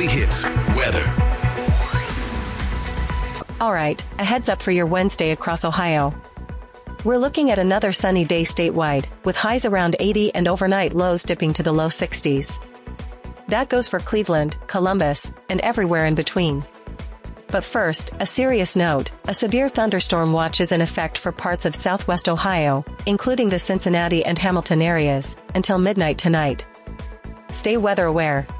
Hits weather. All right, a heads up for your Wednesday across Ohio. We're looking at another sunny day statewide, with highs around 80 and overnight lows dipping to the low 60s. That goes for Cleveland, Columbus, and everywhere in between. But first, a serious note, a severe thunderstorm watch is in effect for parts of southwest Ohio, including the Cincinnati and Hamilton areas, until midnight tonight. Stay weather aware.